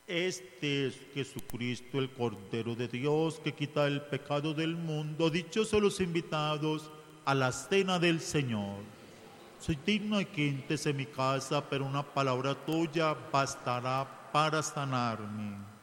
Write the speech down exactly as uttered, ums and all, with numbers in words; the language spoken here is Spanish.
Este es Jesucristo, el Cordero de Dios, que quita el pecado del mundo. Dichosos los invitados a la cena del Señor. Soy digno de que entres en mi casa, pero una palabra tuya bastará para sanarme.